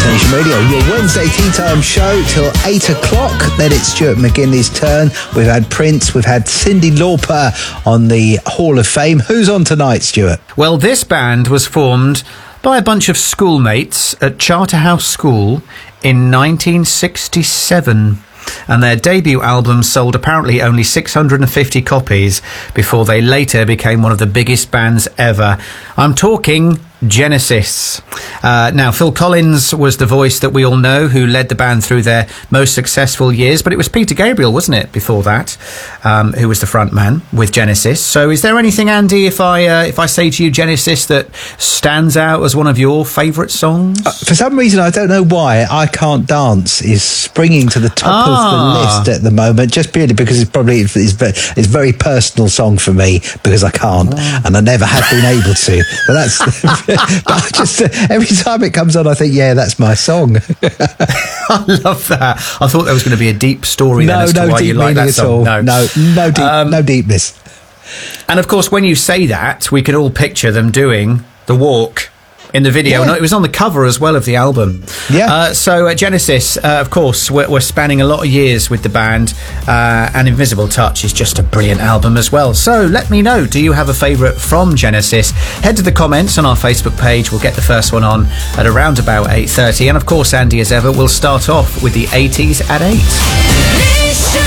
Nation Radio, your Wednesday tea time show till 8 o'clock. Then it's Stuart McGinley's turn. We've had Prince, we've had Cyndi Lauper on the Hall of Fame. Who's on tonight, Stuart? Well, this band was formed by a bunch of schoolmates at Charterhouse School in 1967. And their debut album sold apparently only 650 copies before they later became one of the biggest bands ever. I'm talking Genesis. Now, Phil Collins was the voice that we all know who led the band through their most successful years, but it was Peter Gabriel, wasn't it, before that, who was the front man with Genesis. So is there anything, Andy, if I say to you Genesis, that stands out as one of your favourite songs? For some reason, I don't know why, I Can't Dance is springing to the top of the list at the moment, just purely because it's a very personal song for me, because I can't, and I never have been able to. But that's... but I just every time it comes on, I think, yeah, that's my song. I love that. I thought there was going to be a deep story then as to why you like that song. No deepness. And of course, when you say that, we can all picture them doing the walk in the video. Yeah. And it was on the cover as well of the album. Yeah. So Genesis, of course, we're spanning a lot of years with the band, and Invisible Touch is just a brilliant album as well. So let me know, do you have a favourite from Genesis? Head to the comments on our Facebook page. We'll get the first one on at around about 8:30. And of course, Andy, as ever, we'll start off with the 80s at 8.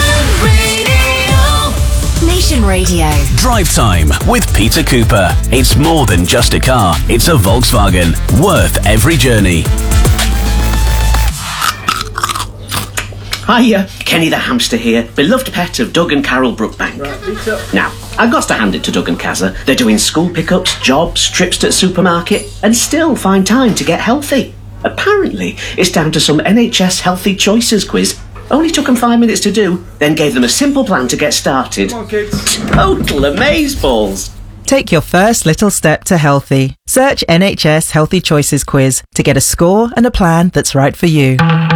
Nation Radio. Drive Time with Peter Cooper. It's more than just a car. It's a Volkswagen. Worth every journey. Hiya, Kenny the hamster here, beloved pet of Doug and Carol Brookbank. Now, I've got to hand it to Doug and Kazza. They're doing school pickups, jobs, trips to the supermarket, and still find time to get healthy. Apparently, it's down to some NHS Healthy Choices quiz. Only took them 5 minutes to do, then gave them a simple plan to get started. Come on, kids. Total amazeballs. Take your first little step to healthy. Search NHS Healthy Choices quiz to get a score and a plan that's right for you.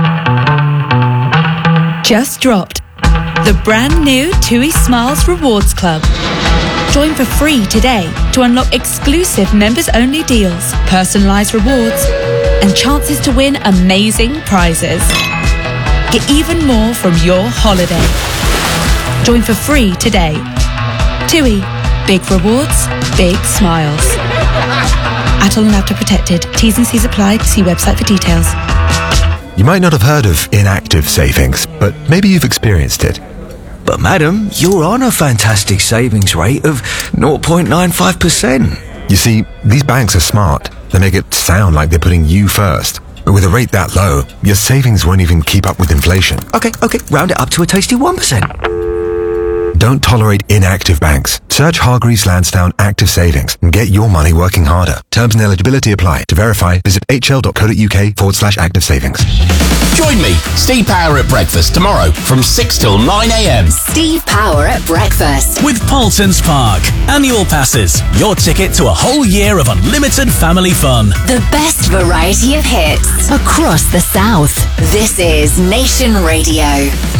Just dropped the brand new TUI Smiles Rewards Club. Join for free today to unlock exclusive members-only deals, personalised rewards, and chances to win amazing prizes. Get even more from your holiday. Join for free today. TUI. Big rewards, big smiles. Atoll and Apta protected. T's and C's apply. See website for details. You might not have heard of inactive savings, but maybe you've experienced it. But madam, you're on a fantastic savings rate of 0.95%. You see, these banks are smart. They make it sound like they're putting you first. But with a rate that low, your savings won't even keep up with inflation. Okay, round it up to a tasty 1%. Don't tolerate inactive banks. Search Hargreaves Lansdown Active Savings and get your money working harder. Terms and eligibility apply. To verify, visit hl.co.uk/active savings. Join me, Steve Power at breakfast tomorrow from 6 till 9 a.m. Steve Power at breakfast. With Paulson's Park. Annual passes. Your ticket to a whole year of unlimited family fun. The best variety of hits across the South. This is Nation Radio.